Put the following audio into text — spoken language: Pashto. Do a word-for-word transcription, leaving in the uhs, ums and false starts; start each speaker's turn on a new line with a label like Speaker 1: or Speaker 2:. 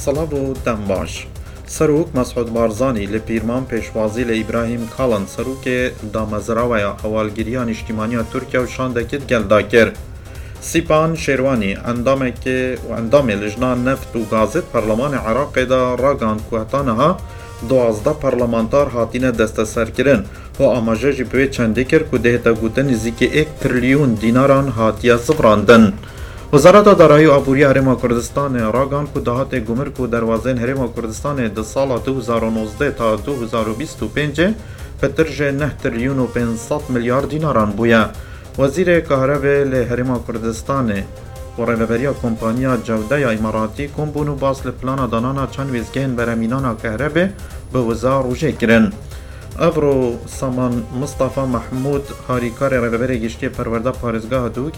Speaker 1: سەڵاب و دەم باش. سەرۆک مەسعود بارزانی لە پیرمان پێشوازی لە ئیبراهیم کاڵن سەرۆکێ دامەزراوەیە هەواڵگیریە نیشتیمانیە تورکیا و شاندەکرد گەلدا کرد. سیپان شێروانی ئەندامێکێ و ئەندامێ لژنا نەفت و گازت پەرلەمانی عێراقێدا ڕاگەاند ku heta niha duwazdeh parlamentar hatine desteserkirin û amaje jî bi wê çendê kir ku dihête gotin nêzîkî êk trilyûn dînaran hatiye zivrandin. Wezareta Darayî û Aboriya Herêma Kurdistanê ragand ku dahatê Gumirk û Derwazeyên Herêma Kurdistanê di sala du hezar û nozdeh ta du hezar û bîst û pêncê pitir jê neh trilyûn û pênc sed milyar dînaran bûye. Wezîrê Kahrevê lê Herêma Kurdistanê û rêveberiya kompanya Cewdeya Îmaratî kombûn û bas li plana danana çend wêzgehên beremînana Kahrevê bi wiza rûjê kirin. Ev ro Saman Mustafa Mahmûd harîkarê rêveberê giştiyê perwerda parêzgeha Duhokê